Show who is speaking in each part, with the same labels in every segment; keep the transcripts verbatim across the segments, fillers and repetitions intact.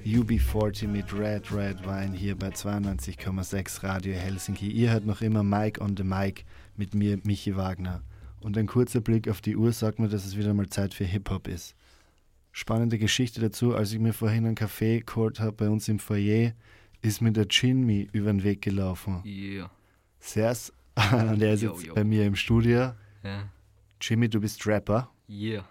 Speaker 1: U B vierzig mit Red Red Wine hier bei zweiundneunzig Komma sechs Radio Helsinki. Ihr hört noch immer Mike on the Mic mit mir, Michi Wagner. Und ein kurzer Blick auf die Uhr sagt mir, dass es wieder mal Zeit für Hip-Hop ist. Spannende Geschichte dazu, als ich mir vorhin einen Kaffee geholt habe bei uns im Foyer, ist mir der Chinmi über den Weg gelaufen.
Speaker 2: Yeah.
Speaker 1: Servus, der ist
Speaker 2: Yo,
Speaker 1: jetzt
Speaker 2: yo.
Speaker 1: bei mir im Studio.
Speaker 2: Ja.
Speaker 1: Jimmy, du bist Rapper.
Speaker 2: Yeah.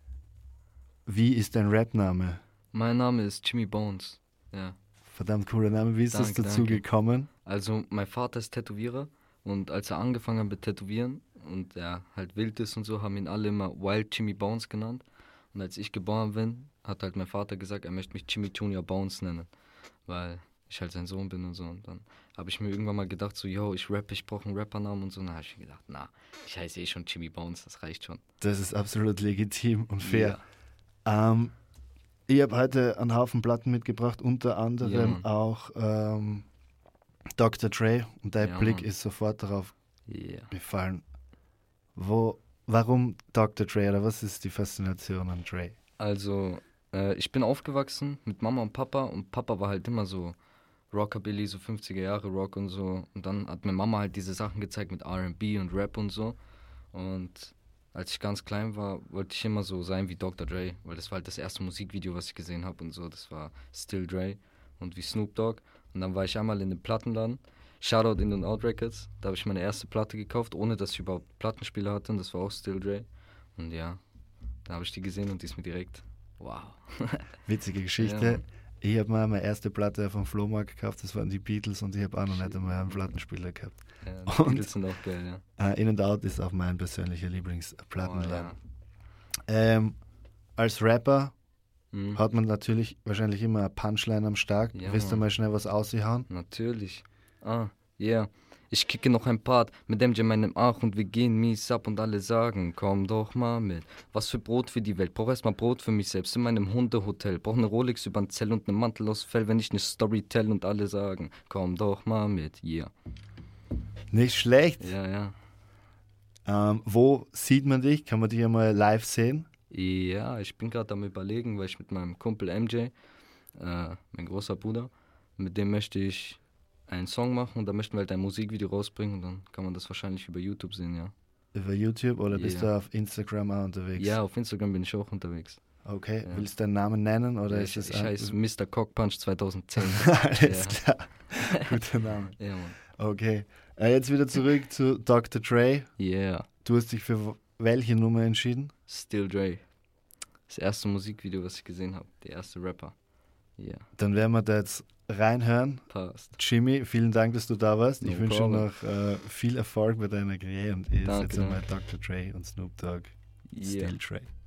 Speaker 1: Wie ist dein Rapname?
Speaker 2: Mein Name ist Jimmy Bones. Ja.
Speaker 1: Verdammt cooler Name. Wie ist
Speaker 2: Danke,
Speaker 1: es dazu
Speaker 2: danke.
Speaker 1: gekommen?
Speaker 2: Also mein Vater ist Tätowierer und als er angefangen hat mit Tätowieren und er halt wild ist und so, haben ihn alle immer Wild Jimmy Bones genannt. Und als ich geboren bin, hat halt mein Vater gesagt, er möchte mich Jimmy Junior Bones nennen, weil ich halt sein Sohn bin und so. Und dann habe ich mir irgendwann mal gedacht, so, yo, ich rappe, ich brauche einen Rappernamen und so. Und dann habe ich mir gedacht, na, ich heiße eh schon Jimmy Bones, das reicht schon.
Speaker 1: Das ist absolut legitim und fair.
Speaker 2: Ja.
Speaker 1: Ähm, ich habe heute einen Haufen Platten mitgebracht, unter anderem
Speaker 2: Ja, Mann.
Speaker 1: auch ähm, Doktor Dre. Und dein
Speaker 2: Ja,
Speaker 1: Blick
Speaker 2: Mann.
Speaker 1: ist sofort darauf
Speaker 2: Yeah.
Speaker 1: gefallen. Wo, warum Doktor Dre oder was ist die Faszination an Dre?
Speaker 2: Also, äh, ich bin aufgewachsen mit Mama und Papa und Papa war halt immer so Rockabilly, so fünfziger Jahre Rock und so. Und dann hat mir Mama halt diese Sachen gezeigt mit R and B und Rap und so. Und als ich ganz klein war, wollte ich immer so sein wie Doktor Dre, weil das war halt das erste Musikvideo, was ich gesehen habe und so. Das war Still Dre und wie Snoop Dogg. Und dann war ich einmal in dem Plattenladen, Shoutout In and Out Records. Da habe ich meine erste Platte gekauft, ohne dass ich überhaupt Plattenspieler hatte. Und das war auch Still Dre. Und ja, da habe ich die gesehen und die ist mir direkt, wow.
Speaker 1: Witzige Geschichte.
Speaker 2: Ja, Mann.
Speaker 1: Ich habe mal meine erste Platte vom Flohmarkt gekauft, das waren die Beatles und ich habe auch noch nicht einmal einen Plattenspieler gehabt.
Speaker 2: Ja, die
Speaker 1: Und-
Speaker 2: Beatles sind auch geil, ja.
Speaker 1: Äh, In and Out ist auch mein persönlicher Lieblingsplattenladen.
Speaker 2: Oh,
Speaker 1: ähm, als Rapper
Speaker 2: ja. Mhm.
Speaker 1: hat man natürlich wahrscheinlich immer eine Punchline am Start.
Speaker 2: Ja,
Speaker 1: Willst du
Speaker 2: Mann.
Speaker 1: mal schnell was aushauen?
Speaker 2: Natürlich. Ah, yeah. Ich kicke noch ein Part mit M J meinem Ach und wir gehen mies ab und alle sagen, komm doch mal mit. Was für Brot für die Welt, brauch erstmal Brot für mich selbst in meinem Hundehotel. Brauch ne Rolex übern Zell und ne Mantel aus Fell, wenn ich ne Story tell und alle sagen, komm doch mal mit, yeah.
Speaker 1: Nicht schlecht.
Speaker 2: Ja, ja.
Speaker 1: Ähm, wo sieht man dich? Kann man dich einmal live sehen?
Speaker 2: Ja, ich bin gerade am Überlegen, weil ich mit meinem Kumpel M J, äh, mein großer Bruder, mit dem möchte ich einen Song machen und da möchten wir halt ein Musikvideo rausbringen und dann kann man das wahrscheinlich über YouTube sehen, ja.
Speaker 1: Über YouTube oder bist
Speaker 2: Ja.
Speaker 1: du auf Instagram auch unterwegs?
Speaker 2: Ja, auf Instagram bin ich auch unterwegs.
Speaker 1: Okay,
Speaker 2: Ja.
Speaker 1: willst du deinen Namen nennen oder
Speaker 2: Ja,
Speaker 1: ist
Speaker 2: ich
Speaker 1: es
Speaker 2: ich
Speaker 1: ein-
Speaker 2: heiße Mister Cockpunch zweitausendzehn.
Speaker 1: Alles
Speaker 2: Ja.
Speaker 1: klar. Guter Name.
Speaker 2: Ja, Mann.
Speaker 1: Okay. Äh, jetzt wieder zurück zu Doktor Dre.
Speaker 2: Yeah,
Speaker 1: Du hast dich für w- welche Nummer entschieden?
Speaker 2: Still Dre. Das erste Musikvideo, was ich gesehen habe. Der erste Rapper. Yeah,
Speaker 1: Dann werden wir da jetzt reinhören.
Speaker 2: passt.
Speaker 1: Jimmy, vielen Dank, dass du da warst.
Speaker 2: No
Speaker 1: ich wünsche dir
Speaker 2: problem.
Speaker 1: noch äh, viel Erfolg bei deiner Karriere und ihr
Speaker 2: Danke,
Speaker 1: seid einmal
Speaker 2: danke.
Speaker 1: Doktor Dre und Snoop Dogg.
Speaker 2: Yeah.
Speaker 1: Still Dre.